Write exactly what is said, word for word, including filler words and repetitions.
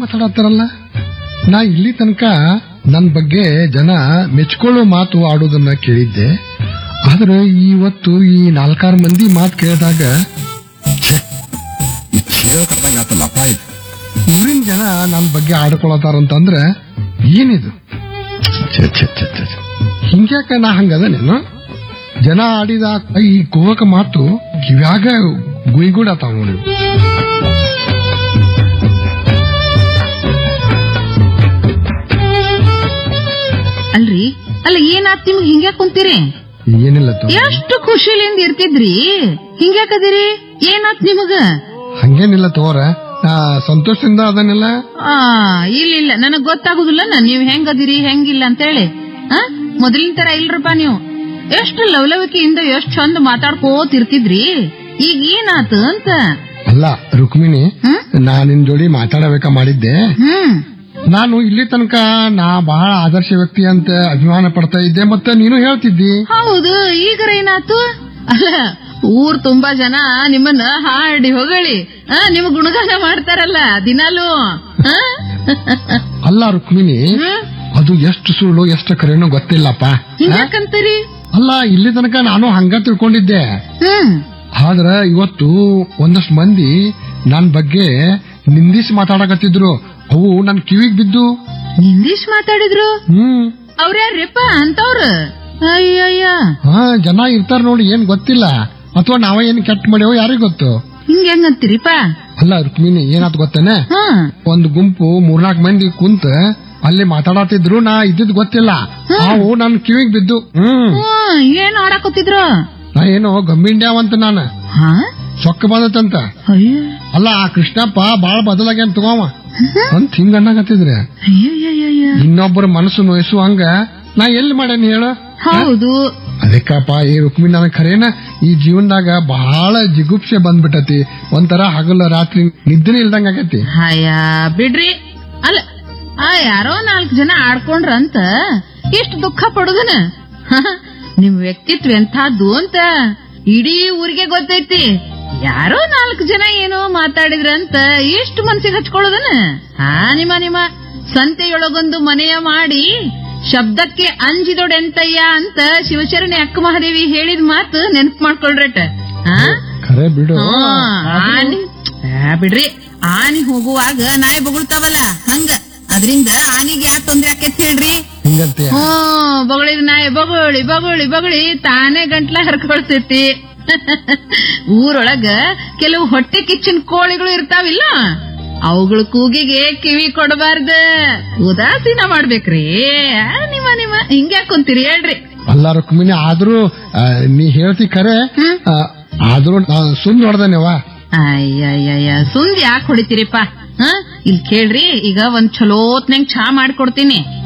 ಮಾತಾಡತ್ತಾರಲ್ಲ, ನಾ ಇಲ್ಲಿ ತನಕ ನನ್ ಬಗ್ಗೆ ಜನ ಮೆಚ್ಕೊಳ್ಳೋ ಮಾತು ಆಡೋದನ್ನ ಕೇಳಿದ್ದೆ. ಆದ್ರೆ ಇವತ್ತು ಈ ನಾಲ್ಕಾರು ಮಂದಿ ಮಾತು ಕೇಳಿದಾಗ ಊರಿನ ಜನ ನನ್ ಬಗ್ಗೆ ಆಡ್ಕೊಳತಾರಂತಂದ್ರೆ ಏನಿದು? ಹಿಂಗ್ಯಾಕ ನಾ ಹಂಗದನೇನು? ಜನ ಆಡಿದ ಈ ಕುಹಕ ಮಾತು ಕಿವ್ಯಾಗ ಗುಯ್ಗೂಡತಾವ ನೋಡಿ. ಅಲ್ರಿ, ಅಲ್ಲ ಏನಾತ್ ನಿಮ್ಗೆ ಹಿಂಗ್ಯಾಕ ಕುಂತೀರಿ? ಏನಿಲ್ಲ, ಎಷ್ಟು ಖುಷಿಲಿಂದ ಇರ್ತಿದ್ರಿ, ಹಿಂಗ್ಯಾಕದಿರಿ? ಏನಾತ್ ನಿಮಗ? ಹಂಗೇನಿಲ್ಲ ತೋರ, ನಾ ಸಂತೋಷದಿಂದ ಅದನ್ನೆಲ್ಲ. ಆ ಇಲ್ಲ ಇಲ್ಲ, ನನಗ್ ಗೊತ್ತಾಗುದಿಲ್ಲ ನೀವ್ ಹೆಂಗದಿರಿ ಹೆಂಗಿಲ್ಲ ಅಂತ ಹೇಳಿ. ಮೊದಲಿನ ತರ ಇಲ್ರಪ್ಪ ನೀವು. ಎಷ್ಟು ಲವಲವಿಕೆಯಿಂದ ಎಷ್ಟ್ ಚಂದ ಮಾತಾಡ್ಕೋತಿರ್ತಿದ್ರಿ, ಈಗ ಏನಾತ ಅಂತ. ಅಲ್ಲ ರುಕ್ಮಿಣಿ, ನಾ ನಿನ್ ಜೋಡಿ ಮಾತಾಡಬೇಕ ಮಾಡಿದ್ದೆ. ಹ್ಮ್ ನಾನು ಇಲ್ಲಿ ತನಕ ನಾ ಬಹಳ ಆದರ್ಶ ವ್ಯಕ್ತಿ ಅಂತ ಅಭಿಮಾನ ಪಡ್ತಾ ಇದ್ದೆ, ಮತ್ತೆ ನೀನು ಹೇಳ್ತಿದ್ದಿ. ಹೌದು, ಈಗರ ಏನಾತು? ಅಲ್ಲ, ಊರ್ ತುಂಬಾ ಜನ ನಿಮ್ಮನ್ನ ಹಾಡಿ ಹೊಗಳಿ ನಿಮ್ ಗುಣಗಾನ ಮಾಡ್ತಾರಲ್ಲ ದಿನಾಲು. ಅಲ್ಲ ರುಕ್ಮಿಣಿ, ಅದು ಎಷ್ಟು ಸುಳ್ಳು ಎಷ್ಟು ಕರೆನೋ ಗೊತ್ತಿಲ್ಲಪ್ಪ. ಯಾಕಂತೀರಿ? ಅಲ್ಲ, ಇಲ್ಲಿ ತನಕ ನಾನು ಹಂಗ ತಿಳ್ಕೊಂಡಿದ್ದೆ. ಹ್ಮ್ ಆದ್ರ ಇವತ್ತು ಒಂದಷ್ಟು ಮಂದಿ ನನ್ ಬಗ್ಗೆ ನಿಂದಿಸಿ ಮಾತಾಡಕತ್ತಿದ್ರು. ಅವು ನನ್ ಕಿವಿಗ್ ಬಿದ್ದು. ನಿಂದಿಸ್ ಮಾತಾಡಿದ್ರು? ಹ್ಮ್ ಅವ್ರ್ಯಾರ್ರಿಪ್ಪ ಅಂತವ್ರು? ಅಯ್ಯಯ್ಯ, ಹಾ, ಜನ ಇರ್ತಾರ ನೋಡಿ, ಏನ್ ಗೊತ್ತಿಲ್ಲ, ಅಥವಾ ನಾವ ಏನ್ ಕೆಟ್ಟ ಮಾಡ್ಯಾವ ಯಾರಿಗ್ ಗೊತ್ತು. ಹಿಂಗ ಹೆಂಗಂತೀರಿಪ್ಪ? ಅಲ್ಲ ರುಕ್ಮಿಣಿ, ಏನಾತ್ ಗೊತ್ತೇನೆ, ಒಂದ್ ಗುಂಪು ಮೂರ್ನಾಲ್ಕು ಮಂದಿ ಕುಂತ ಅಲ್ಲಿ ಮಾತಾಡತಿದ್ರು, ನಾ ಇದ್ದಿದ್ ಗೊತ್ತಿಲ್ಲ, ಅವು ನನ್ ಕಿವಿಗ್ ಬಿದ್ದು. ಹ್ಮ್ ಏನ್ ಆಡಾಕತ್ತಿದ್ರು? ನಾ ಏನೋ ಗಂಬಿಂಡ್ಯಾವಂತ ನಾನು ಸೊಕ್ಕ ಬಂದತಂತ. ಅಲ್ಲ, ಆ ಕೃಷ್ಣಪ್ಪ ಬಾಳ ಬದಲಾಗ್ಯಾನ ತಗೋವ ಅಂತ ಹಿಂಗ ಅನ್ನಕತ್ತಿದ್ರೆ, ಇನ್ನೊಬ್ಬರ ಮನಸ್ಸು ನೋಯಿಸುವ ಹಂಗ ನಾ ಎಲ್ಲಿ ಮಾಡೇನಿ ಹೇಳು? ಹೌದು, ಅದಕ್ಕಪ್ಪ ಈ ರುಕ್ಮಿಣಿ ನನಗ್ ಖರೇನ ಈ ಜೀವನದಾಗ ಬಹಳ ಜಿಗುಪ್ಸೆ ಬಂದ್ಬಿಟ್ಟತಿ. ಒಂಥರ ಹಗಲ ರಾತ್ರಿ ನಿದ್ರೆ ಇಲ್ದಂಗ ಆಗತಿ. ಹಾಯ ಬಿಡ್ರಿ. ಅಲ್ಲ, ಆ ಯಾರೋ ನಾಲ್ಕು ಜನ ಆಡ್ಕೊಂಡ್ರಂತ ಎಷ್ಟು ದುಃಖ ಪಡುದನ? ನಿಮ್ ವ್ಯಕ್ತಿತ್ವ ಎಂಥದ್ದು ಅಂತ ಇಡೀ ಊರಿಗೆ ಗೊತ್ತೈತಿ. ಯಾರೋ ನಾಲ್ಕು ಜನ ಏನೋ ಮಾತಾಡಿದ್ರಂತ ಎಷ್ಟು ಮನ್ಸಿಗೆ ಹಚ್ಕೊಳ್ಳೋದನ? ಹಾ, ನಿಮ್ಮ ನಿಮ್ಮ ಸಂತೆಯೊಳಗೊಂದು ಮನೆಯ ಮಾಡಿ ಶಬ್ದಕ್ಕೆ ಅಂಜಿದೊಡೆಂತಯ್ಯ ಅಂತ ಶಿವಚರಣಿ ಅಕ್ಕ ಮಹಾದೇವಿ ಹೇಳಿದ ಮಾತು ನೆನ್ಪು ಮಾಡ್ಕೊಳ್ರಟ. ಖರೆ ಬಿಡು. ಆನಿ ಬಿಡ್ರಿ, ಆನಿ ಹೋಗುವಾಗ ನಾಯಿ ಬೊಗಳ್ತಾವಲ್ಲ ಹಂಗ, ಅದ್ರಿಂದ ಆನಿಗೆ ಯಾಕೆ ತೊಂದ್ರೆ ಆಕೇತ್ ಹೇಳ್ರಿ? ಹ್ಮ್ ಬೊಗಳಿದ ನಾಯಿ ಬೊಗಳಿ ಬೊಗಳಿ ಬೊಗಳಿ ತಾನೇ ಗಂಟ್ಲ ಹರ್ಕೊಳ್ತೈತಿ. ಊರೊಳಗ ಕೆಲವು ಹೊಟ್ಟೆ ಕಿಚ್ಚಿನ ಕೋಳಿಗಳು ಇರ್ತಾವಿಲ್ಲ, ಅವುಗಳ ಕೂಗಿಗೆ ಕಿವಿ ಕೊಡಬಾರ್ದ, ಉದಾಸೀನ ಮಾಡ್ಬೇಕ್ರಿ. ನಿಮ್ಮ ನಿಮ್ಮ ಹಿಂಗ್ಯಾಕ್ ಕುಂತೀರಿ ಹೇಳ್ರಿ? ಅಲ್ಲ ರುಕ್ಮಿಣಿ, ಆದ್ರೂ ನೀ ಹೇಳ್ತಿ ಖರೆ, ಆದ್ರೂ ಸುಂದ್ ಹೊಡ್ದನೇವ. ಅಯ್ಯಯ್ಯ, ಸುಂದ್ ಯಾಕೆ ಹೊಡಿತೀರಿಪ್ಪ? ಹ, ಇಲ್ಲಿ ಕೇಳ್ರಿ, ಈಗ ಒಂದ್ ಚಲೋತ್ನಂಗ್ ಚಾ ಮಾಡ್ಕೊಡ್ತೀನಿ.